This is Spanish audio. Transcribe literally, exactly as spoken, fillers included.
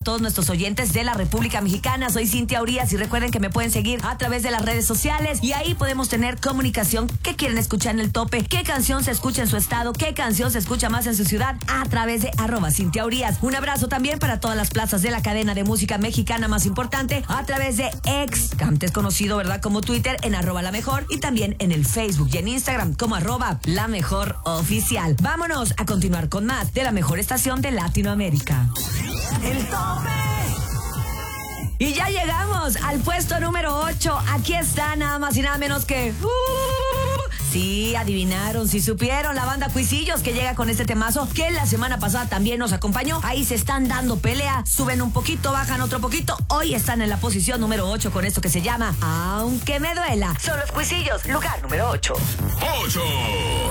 todos nuestros oyentes de la República Mexicana. Soy Cintia Urias y recuerden que me pueden seguir a través de las redes sociales y ahí podemos tener comunicación. ¿Qué quieren escuchar en el tope? ¿Qué canción se escucha en su estado? ¿Qué canción se escucha más en su ciudad? A través de arroba Cintia Urias. Un abrazo también para todas las plazas de la cadena de música mexicana más importante a través de X, antes conocido, ¿verdad?, como Twitter, en arroba La Mejor, y también en el Facebook y en Instagram como arroba La Mejor Oficial. Vámonos a continuar con más de la mejor estación de Latinoamérica. El tope. Y ya llegamos al puesto número ocho. Aquí está nada más y nada menos que... Uh, sí, adivinaron, sí supieron, la banda Cuisillos, que llega con este temazo que la semana pasada también nos acompañó. Ahí se están dando pelea, suben un poquito, bajan otro poquito. Hoy están en la posición número ocho con esto que se llama Aunque Me Duela. Son los Cuisillos, lugar número ocho. ocho.